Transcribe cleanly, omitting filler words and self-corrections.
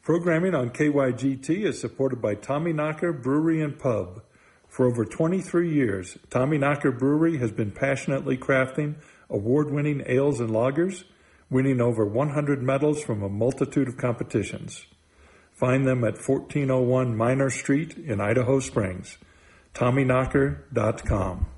Programming on KYGT is supported by Tommyknocker Brewery and Pub. For over 23 years, Tommyknocker Brewery has been passionately crafting award-winning ales and lagers, winning over 100 medals from a multitude of competitions. Find them at 1401 Minor Street in Idaho Springs. Tommyknocker.com.